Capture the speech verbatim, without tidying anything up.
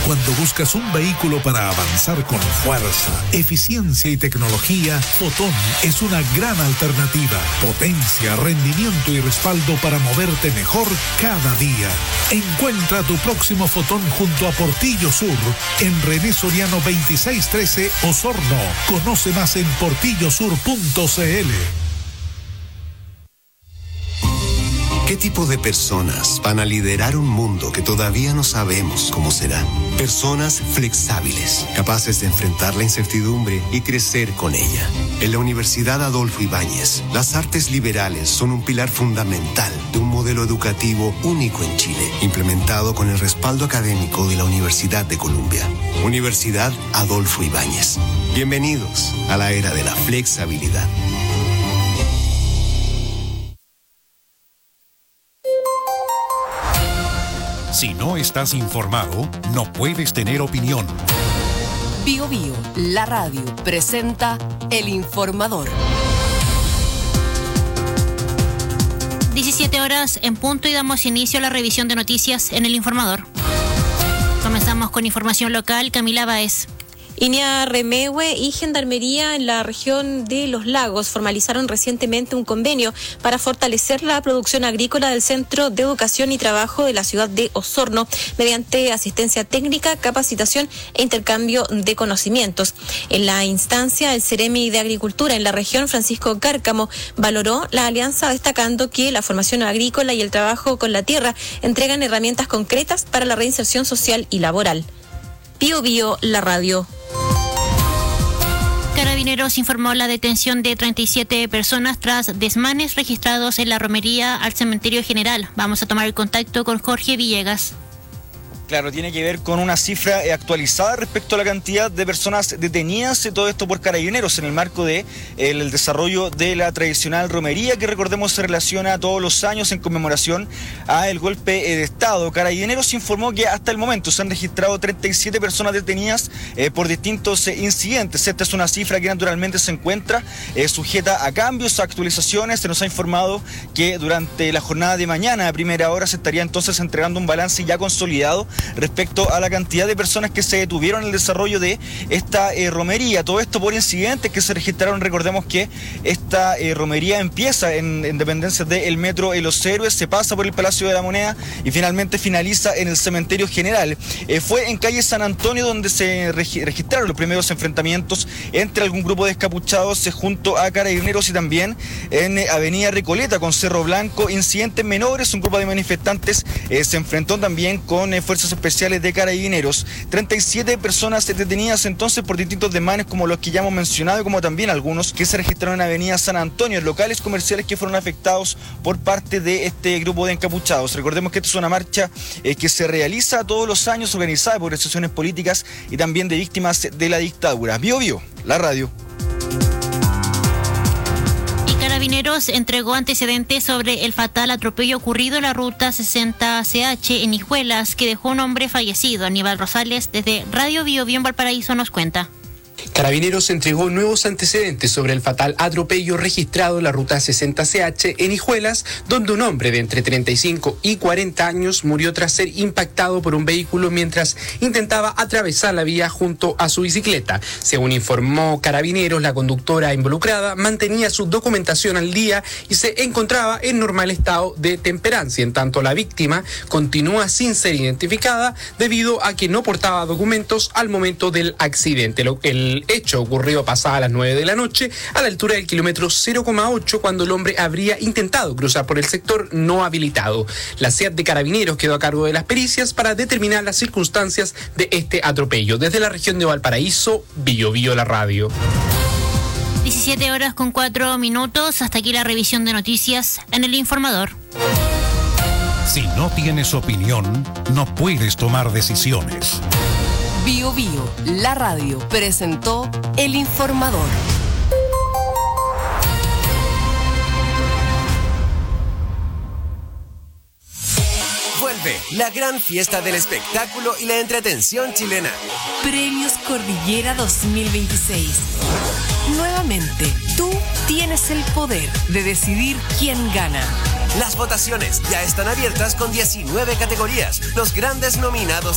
Cuando buscas un vehículo para avanzar con fuerza, eficiencia y tecnología, Fotón es una gran alternativa. Potencia, rendimiento y respaldo para moverte mejor cada día. Encuentra tu próximo Fotón junto a Portillo Sur, en René Soriano veintiséis trece, Osorno. Conoce más en portillo sur punto c l. ¿Qué tipo de personas van a liderar un mundo que todavía no sabemos cómo será? Personas flexibles, capaces de enfrentar la incertidumbre y crecer con ella. En la Universidad Adolfo Ibáñez, las artes liberales son un pilar fundamental de un modelo educativo único en Chile, implementado con el respaldo académico de la Universidad de Columbia. Universidad Adolfo Ibáñez. Bienvenidos a la era de la flexibilidad. Si no estás informado, no puedes tener opinión. Bio Bio, la radio, presenta El Informador. diecisiete horas en punto y damos inicio a la revisión de noticias en El Informador. Comenzamos con información local. Camila Báez. INEA Remegue y Gendarmería en la región de Los Lagos formalizaron recientemente un convenio para fortalecer la producción agrícola del Centro de Educación y Trabajo de la ciudad de Osorno mediante asistencia técnica, capacitación e intercambio de conocimientos. En la instancia, el Ceremi de Agricultura en la región, Francisco Cárcamo, valoró la alianza destacando que la formación agrícola y el trabajo con la tierra entregan herramientas concretas para la reinserción social y laboral. Bio Bio, la radio. Carabineros informó la detención de treinta y siete personas tras desmanes registrados en la romería al Cementerio General. Vamos a tomar el contacto con Jorge Villegas. Claro, tiene que ver con una cifra actualizada respecto a la cantidad de personas detenidas, todo esto por Carabineros en el marco de el desarrollo de la tradicional romería que recordemos se relaciona todos los años en conmemoración al golpe de Estado. Carabineros informó que hasta el momento se han registrado treinta y siete personas detenidas eh, por distintos eh, incidentes. Esta es una cifra que naturalmente se encuentra eh, sujeta a cambios, a actualizaciones. Se nos ha informado que durante la jornada de mañana a primera hora se estaría entonces entregando un balance ya consolidado respecto a la cantidad de personas que se detuvieron en el desarrollo de esta eh, romería. Todo esto por incidentes que se registraron. Recordemos que esta eh, romería empieza en, en dependencias del metro de Los Héroes, se pasa por el Palacio de la Moneda y finalmente finaliza en el Cementerio General. Eh, fue en calle San Antonio donde se regi- registraron los primeros enfrentamientos entre algún grupo de descapuchados eh, junto a Carabineros y también en eh, Avenida Recoleta con Cerro Blanco. Incidentes menores, un grupo de manifestantes eh, se enfrentó también con eh, fuerzas especiales de Carabineros. treinta y siete personas detenidas entonces por distintos desmanes como los que ya hemos mencionado, como también algunos que se registraron en Avenida San Antonio, locales comerciales que fueron afectados por parte de este grupo de encapuchados. Recordemos que esta es una marcha eh, que se realiza todos los años, organizada por organizaciones políticas y también de víctimas de la dictadura. Bio Bio, la radio. Carabineros entregó antecedentes sobre el fatal atropello ocurrido en la ruta sesenta C H en Hijuelas, que dejó un hombre fallecido. Aníbal Rosales, desde Radio Bio Bio en Valparaíso, nos cuenta. Carabineros entregó nuevos antecedentes sobre el fatal atropello registrado en la ruta sesenta C H en Hijuelas, donde un hombre de entre treinta y cinco y cuarenta años murió tras ser impactado por un vehículo mientras intentaba atravesar la vía junto a su bicicleta. Según informó Carabineros, la conductora involucrada mantenía su documentación al día y se encontraba en normal estado de temperancia. En tanto, la víctima continúa sin ser identificada debido a que no portaba documentos al momento del accidente. El El hecho ocurrió pasada las nueve de la noche a la altura del kilómetro cero coma ocho cuando el hombre habría intentado cruzar por el sector no habilitado. La C E A T de Carabineros quedó a cargo de las pericias para determinar las circunstancias de este atropello. Desde la región de Valparaíso, Bio Bio, la radio. diecisiete horas con cuatro minutos. Hasta aquí la revisión de noticias en El Informador. Si no tienes opinión, no puedes tomar decisiones. Bio Bio, la radio, presentó El Informador. Vuelve la gran fiesta del espectáculo y la entretención chilena. Premios Cordillera dos mil veintiséis. Nuevamente, tú tienes el poder de decidir quién gana. Las votaciones ya están abiertas con diecinueve categorías. Los grandes nominados